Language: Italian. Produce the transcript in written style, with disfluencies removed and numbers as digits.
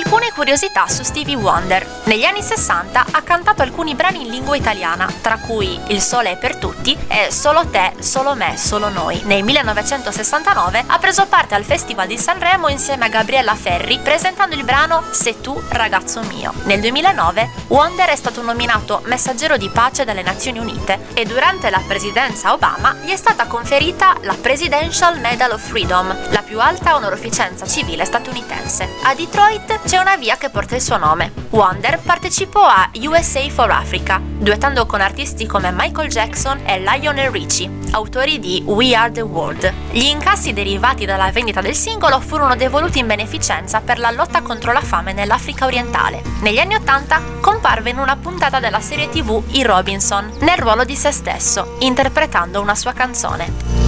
Alcune curiosità su Stevie Wonder. Negli anni 60 ha cantato alcuni brani in lingua italiana, tra cui Il sole è per tutti e Solo te, solo me, solo noi. Nel 1969 ha preso parte al Festival di Sanremo insieme a Gabriella Ferri, presentando il brano Sei tu, ragazzo mio. Nel 2009 Wonder è stato nominato messaggero di pace dalle Nazioni Unite e durante la presidenza Obama gli è stata conferita la Presidential Medal of Freedom, la più alta onorificenza civile statunitense. A Detroit c'è una via che porta il suo nome. Wonder partecipò a USA for Africa, duettando con artisti come Michael Jackson e Lionel Richie, autori di We Are the World. Gli incassi derivati dalla vendita del singolo furono devoluti in beneficenza per la lotta contro la fame nell'Africa orientale. Negli anni 80 comparve in una puntata della serie TV I Robinson, nel ruolo di se stesso, interpretando una sua canzone.